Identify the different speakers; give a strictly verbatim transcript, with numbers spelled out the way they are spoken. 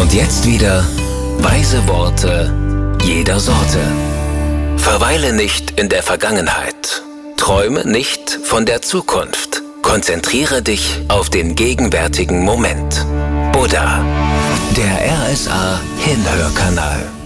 Speaker 1: Und jetzt wieder weise Worte jeder Sorte. Verweile nicht in der Vergangenheit. Träume nicht von der Zukunft. Konzentriere dich auf den gegenwärtigen Moment. Buddha, der R S A Hinhörkanal.